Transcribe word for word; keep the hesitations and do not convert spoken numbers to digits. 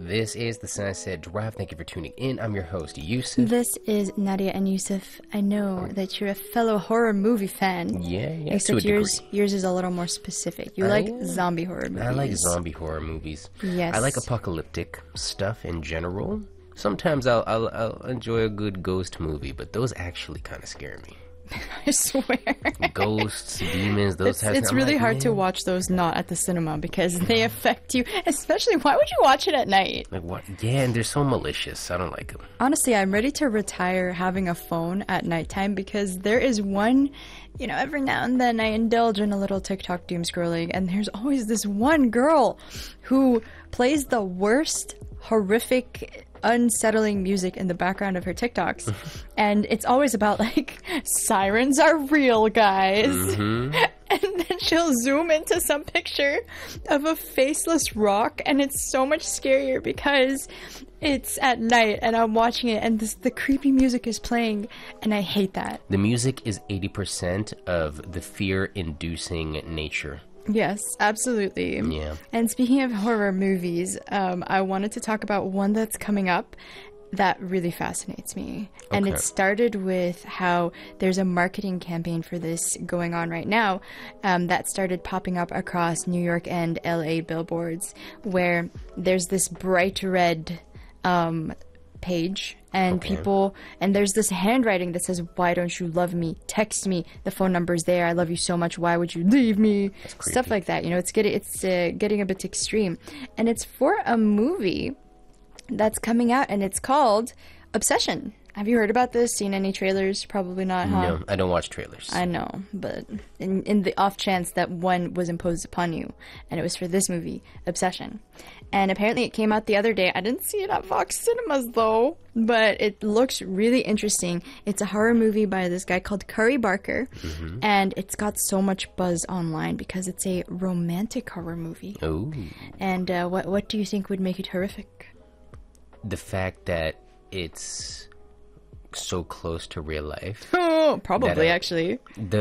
This is the Sunset Drive. Thank you for tuning in. I'm your host, Yusuf. This is Nadia and Yusuf. I know that you're a fellow horror movie fan. Yeah, yeah, Except to a yours, degree. yours is a little more specific. You I like am. zombie horror movies. I like zombie horror movies. Yes. I like apocalyptic stuff in general. Sometimes I'll, I'll, I'll enjoy a good ghost movie, but those actually kind of scare me. I swear. Ghosts, demons, those It's, types it's I'm really like, hard to man, watch those not at the cinema because they affect you. Especially, why would you watch it at night? Like what? Yeah, and they're so malicious. I don't like them. Honestly, I'm ready to retire having a phone at nighttime because there is one, you know, every now and then I indulge in a little TikTok doom scrolling, and there's always this one girl who plays the worst, horrific, unsettling music in the background of her TikToks. And it's always about, like, sirens are real, guys. Mm-hmm. And then she'll zoom into some picture of a faceless rock, and it's so much scarier because it's at night and I'm watching it, and this, the creepy music is playing, and I hate that. The music is eighty percent of the fear-inducing nature. Yes, absolutely. Yeah. And speaking of horror movies, um, I wanted to talk about one that's coming up that really fascinates me. And Okay. it started with how there's a marketing campaign for this going on right now um, that started popping up across New York and L A billboards, where there's this bright red um, page and Okay. people, and there's this handwriting that says, "Why don't you love me? Text me. The phone number's there. I love you so much. Why would you leave me?" Stuff creepy. like that. You know, it's getting it's uh, getting a bit extreme, and it's for a movie that's coming out, and it's called Obsession. Have you heard about this? Seen any trailers? Probably not, huh? No, I don't watch trailers. I know, but in, in the off chance that one was imposed upon you, and it was for this movie, Obsession. And apparently it came out the other day. I didn't see it at Fox Cinemas, though, but it looks really interesting. It's a horror movie by this guy called Curry Barker, Mm-hmm. and it's got so much buzz online because it's a romantic horror movie. Ooh. And uh, what, what do you think would make it horrific? The fact that it's so close to real life. Oh, probably, That, uh, actually. The